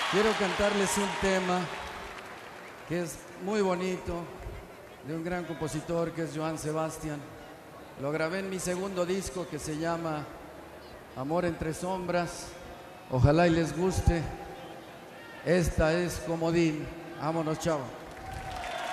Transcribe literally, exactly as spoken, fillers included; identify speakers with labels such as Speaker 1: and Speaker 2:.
Speaker 1: Quiero cantarles un tema que es muy bonito, de un gran compositor que es Johann Sebastian. Lo grabé en mi segundo disco que se llama Amor entre sombras. Ojalá y les guste. Esta es Comodín. Vámonos, chao.